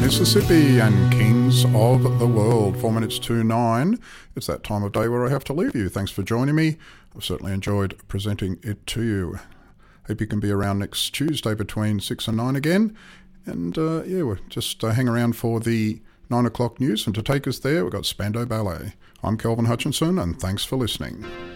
Mississippi and Kings of the World. 4 minutes to 9. It's that time of day where I have to leave you. Thanks for joining me. I've certainly enjoyed presenting it to you. Hope you can be around next Tuesday between 6 and 9 again. And we'll just hang around for the 9 o'clock news. And to take us there, we've got Spandau Ballet. I'm Kelvin Hutchinson, and thanks for listening.